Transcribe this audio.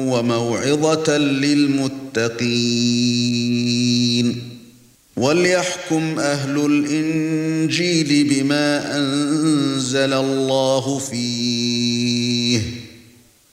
وموعظة للمتقين وليحكم أهل الإنجيل بما أنزل الله فيه